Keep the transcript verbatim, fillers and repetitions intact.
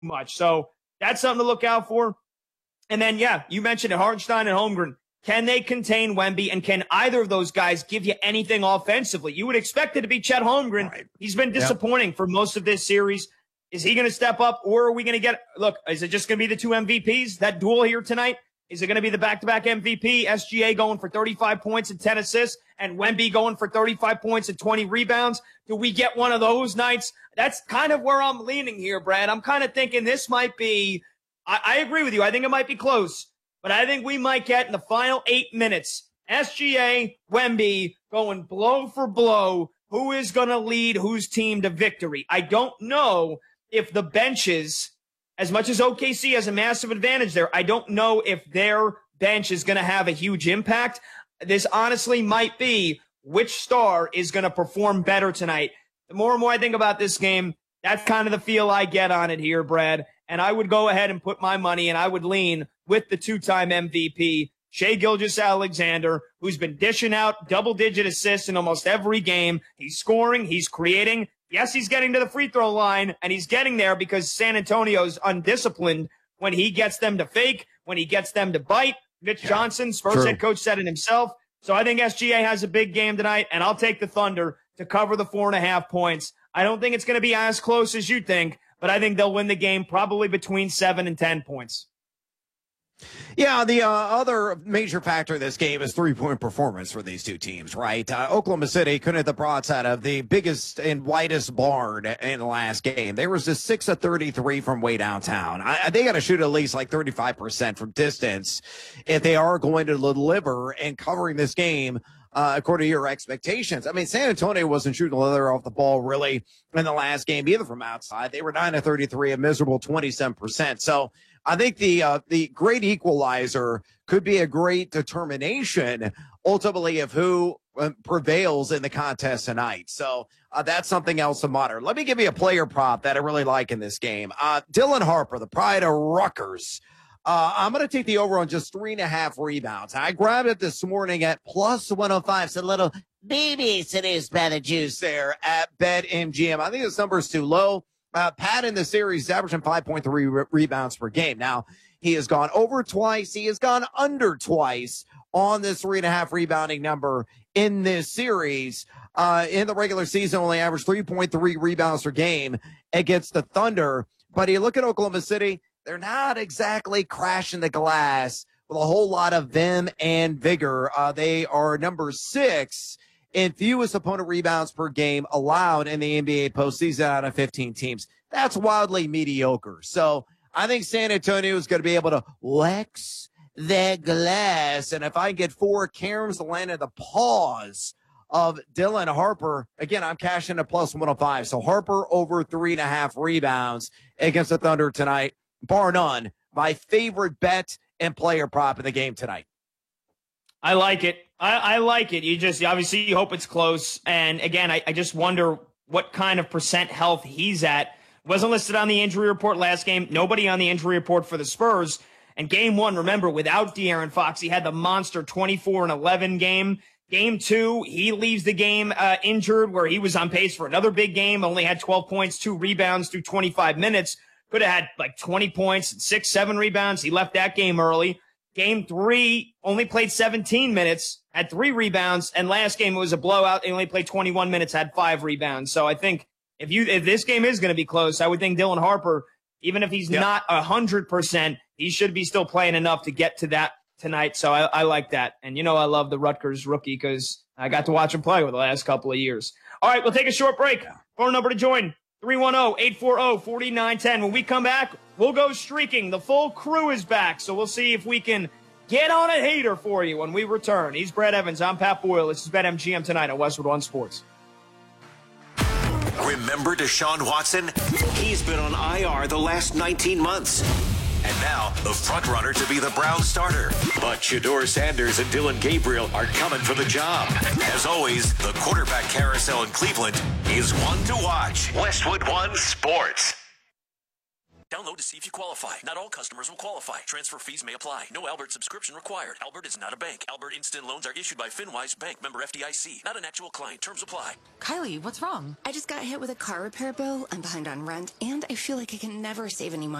much. So that's something to look out for. And then, yeah, you mentioned it, Hartenstein and Holmgren. Can they contain Wemby, and can either of those guys give you anything offensively? You would expect it to be Chet Holmgren. Right. He's been disappointing yep. for most of this series. Is he going to step up, or are we going to get – look, is it just going to be the two M V Ps, that duel here tonight? Is it going to be the back-to-back M V P, S G A going for thirty-five points and ten assists, and Wemby going for thirty-five points and twenty rebounds? Do we get one of those nights? That's kind of where I'm leaning here, Brad. I'm kind of thinking this might be I, – I agree with you. I think it might be close. But I think we might get in the final eight minutes, S G A, Wemby going blow for blow. Who is going to lead whose team to victory? I don't know if the benches, as much as O K C has a massive advantage there, I don't know if their bench is going to have a huge impact. This honestly might be which star is going to perform better tonight. The more and more I think about this game, that's kind of the feel I get on it here, Brad. And I would go ahead and put my money, and I would lean with the two-time M V P, Shai Gilgeous-Alexander, who's been dishing out double-digit assists in almost every game. He's scoring. He's creating. Yes, he's getting to the free throw line, and he's getting there because San Antonio's undisciplined when he gets them to fake, when he gets them to bite. Mitch yeah, Johnson, Spurs true. head coach, said it himself. So I think S G A has a big game tonight, and I'll take the Thunder to cover the four and a half points. I don't think it's going to be as close as you think, but I think they'll win the game probably between seven and ten points. Yeah, the uh, other major factor in this game is three-point performance for these two teams, right? Uh, Oklahoma City couldn't hit the broadside of the biggest and widest barn in the last game. They were just six of thirty-three from way downtown. I, they got to shoot at least like thirty-five percent from distance if they are going to deliver and covering this game uh, according to your expectations. I mean, San Antonio wasn't shooting the leather off the ball really in the last game either from outside. They were nine of thirty-three, a miserable twenty-seven percent. So I think the uh, the great equalizer could be a great determination ultimately of who uh, prevails in the contest tonight. So uh, that's something else to monitor. Let me give you a player prop that I really like in this game. Uh, Dylan Harper, the pride of Rutgers. Uh, I'm going to take the over on just three and a half rebounds. I grabbed it this morning at plus one oh five. So a little baby seduced by the juice there at BetMGM. I think this number is too low. Uh, Pat in the series is averaging five point three re- rebounds per game. Now, he has gone over twice. He has gone under twice on this three and a half rebounding number in this series. Uh, in the regular season, only averaged three point three rebounds per game against the Thunder. But you look at Oklahoma City, they're not exactly crashing the glass with a whole lot of vim and vigor. Uh, they are number six in fewest opponent rebounds per game allowed in the N B A postseason out of fifteen teams. That's wildly mediocre. So I think San Antonio is going to be able to wax that glass. And if I get four caroms to land at the paws of Dylan Harper, again, I'm cashing a plus one oh five. So Harper over three and a half rebounds against the Thunder tonight, bar none. My favorite bet and player prop in the game tonight. I like it. I, I like it. You just, obviously, you hope it's close. And again, I, I just wonder what kind of percent health he's at. Wasn't listed on the injury report last game. Nobody on the injury report for the Spurs. And game one, remember, without De'Aaron Fox, he had the monster twenty-four and eleven game. Game two, he leaves the game uh, injured, where he was on pace for another big game. Only had twelve points, two rebounds through twenty-five minutes. Could have had like twenty points, six, seven rebounds. He left that game early. Game three, only played seventeen minutes, had three rebounds, and last game it was a blowout. They only played twenty-one minutes, had five rebounds. So I think if you if this game is going to be close, I would think Dylan Harper, even if he's yep. not one hundred percent, he should be still playing enough to get to that tonight. So I, I like that. And you know I love the Rutgers rookie because I got to watch him play over the last couple of years. All right, we'll take a short break. Phone number to join, three one zero, eight four zero, four nine one zero. When we come back, we'll go streaking. The full crew is back, so we'll see if we can get on a hater for you when we return. He's Brad Evans. I'm Pat Boyle. This is BetMGM tonight on Westwood One Sports. Remember Deshaun Watson? He's been on I R the last nineteen months. And now, the front-runner to be the Browns starter. But Shedeur Sanders and Dylan Gabriel are coming for the job. As always, the quarterback carousel in Cleveland is one to watch. Westwood One Sports. Download to see if you qualify. Not all customers will qualify. Transfer fees may apply. No Albert subscription required. Albert is not a bank. Albert Instant Loans are issued by FinWise Bank, member F D I C. Not an actual client. Terms apply. Kylie, what's wrong? I just got hit with a car repair bill. I'm behind on rent, and I feel like I can never save any money.